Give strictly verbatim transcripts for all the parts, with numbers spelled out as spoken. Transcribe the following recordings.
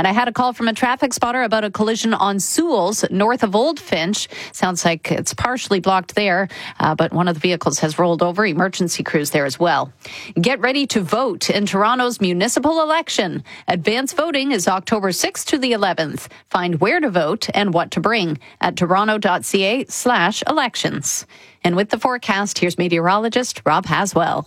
And I had a call from a traffic spotter about a collision on Sewells, north of Old Finch. Sounds like it's partially blocked there, uh, but one of the vehicles has rolled over. Emergency crews there as well. Get ready to vote in Toronto's municipal election. Advance voting is October sixth to the eleventh. Find where to vote and what to bring at toronto.ca slash elections. And with the forecast, here's meteorologist Rob Haswell.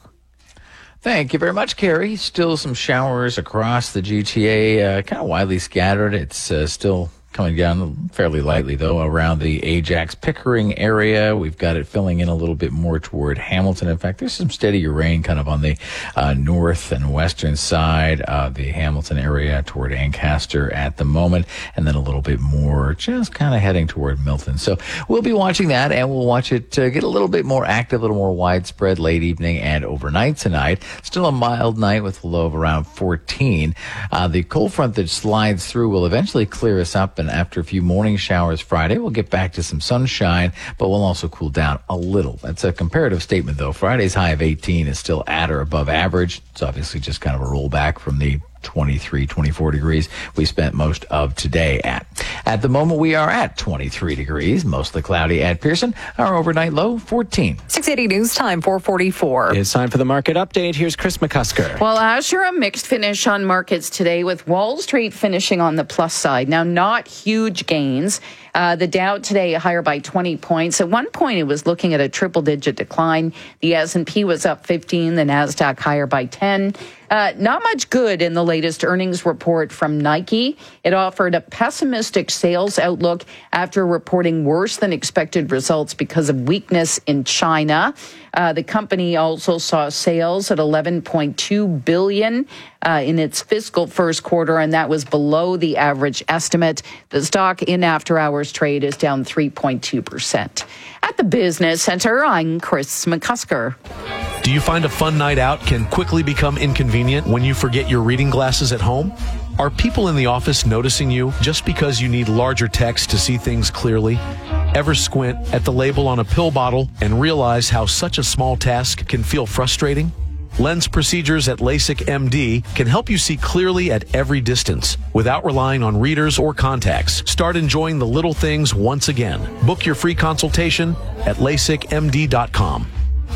Thank you very much, Carrie. Still some showers across the G T A, uh, kind of widely scattered. It's uh, still coming down fairly lightly, though, around the Ajax Pickering area. We've got it filling in a little bit more toward Hamilton. In fact, there's some steadier rain kind of on the uh, north and western side of the Hamilton area toward Ancaster at the moment, and then a little bit more just kind of heading toward Milton. So we'll be watching that, and we'll watch it uh, get a little bit more active, a little more widespread late evening and overnight tonight. Still a mild night with a low of around fourteen. Uh, the cold front that slides through will eventually clear us up, and after a few morning showers Friday, we'll get back to some sunshine, but we'll also cool down a little. That's a comparative statement, though. Friday's high of eighteen is still at or above average. It's obviously just kind of a rollback from the twenty-three, twenty-four degrees we spent most of today at. At the moment, we are at twenty-three degrees, mostly cloudy at Pearson. Our overnight low, fourteen. six eighty News Time, four forty-four. It's time for the market update. Here's Chris McCusker. Well, Asher, a mixed finish on markets today with Wall Street finishing on the plus side. Now, not huge gains. Uh, the Dow today higher by twenty points. At one point, it was looking at a triple-digit decline. The S and P was up fifteen, the NASDAQ higher by ten. Uh, not much good in the latest earnings report from Nike. It offered a pessimistic sales outlook after reporting worse than expected results because of weakness in China. Uh, the company also saw sales at eleven point two billion dollars uh, in its fiscal first quarter, and that was below the average estimate. The stock in after-hours trade is down three point two percent. At the Business Center, I'm Chris McCusker. Do you find a fun night out can quickly become inconvenient when you forget your reading glasses at home? Are people in the office noticing you just because you need larger text to see things clearly? Ever squint at the label on a pill bottle and realize how such a small task can feel frustrating? Lens procedures at LASIK M D can help you see clearly at every distance without relying on readers or contacts. Start enjoying the little things once again. Book your free consultation at lasik m d dot com.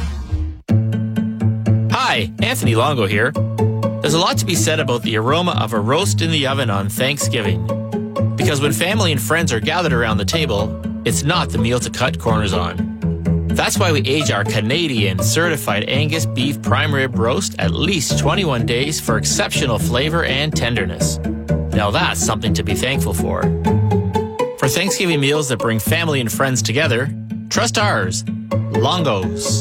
Hi, Anthony Longo here. There's a lot to be said about the aroma of a roast in the oven on Thanksgiving. Because when family and friends are gathered around the table, it's not the meal to cut corners on. That's why we age our Canadian certified Angus beef prime rib roast at least twenty-one days for exceptional flavor and tenderness. Now that's something to be thankful for. For Thanksgiving meals that bring family and friends together, trust ours, Longo's.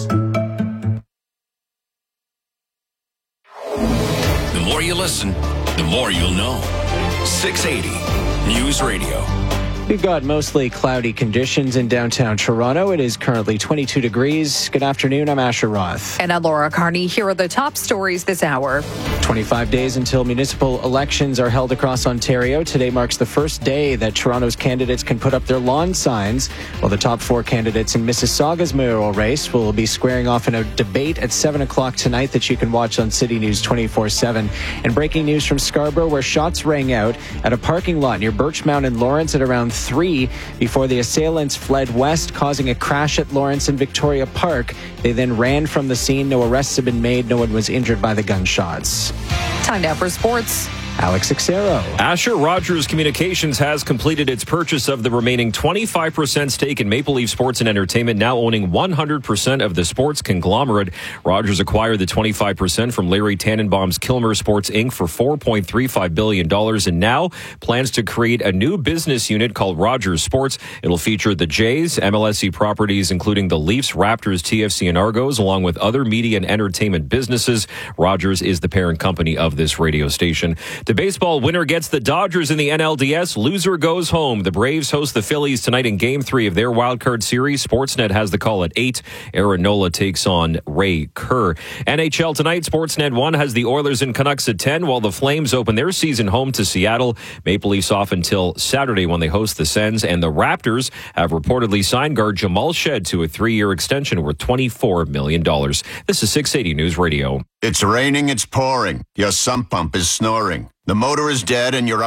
The more you listen, the more you'll know. six eighty News Radio. We've got mostly cloudy conditions in downtown Toronto. It is currently twenty-two degrees. Good afternoon. I'm Asher Roth. And I'm Laura Carney. Here are the top stories this hour. twenty-five days until municipal elections are held across Ontario. Today marks the first day that Toronto's candidates can put up their lawn signs, while the top four candidates in Mississauga's mayoral race will be squaring off in a debate at seven o'clock tonight that you can watch on City News twenty-four seven. And breaking news from Scarborough, where shots rang out at a parking lot near Birchmount and Lawrence at around three before the assailants fled west, causing a crash at Lawrence and Victoria Park. They then ran from the scene. No arrests have been made. No one was injured by the gunshots. Time now for sports. Alex Xero. Asher Rogers Communications has completed its purchase of the remaining twenty-five percent stake in Maple Leaf Sports and Entertainment, now owning one hundred percent of the sports conglomerate. Rogers acquired the twenty-five percent from Larry Tannenbaum's Kilmer Sports Incorporated for four point three five billion dollars and now plans to create a new business unit called Rogers Sports. It'll feature the Jays, M L S C properties, including the Leafs, Raptors, T F C, and Argos, along with other media and entertainment businesses. Rogers is the parent company of this radio station. The baseball, winner gets the Dodgers in the N L D S. Loser goes home. The Braves host the Phillies tonight in Game three of their wildcard series. Sportsnet has the call at eight. Aaron Nola takes on Ray Kerr. N H L tonight, Sportsnet one has the Oilers and Canucks at ten, while the Flames open their season home to Seattle. Maple Leafs off until Saturday when they host the Sens. And the Raptors have reportedly signed guard Jamal Shed to a three-year extension worth twenty-four million dollars. This is six eighty News Radio. It's raining, it's pouring. Your sump pump is snoring. The motor is dead and you're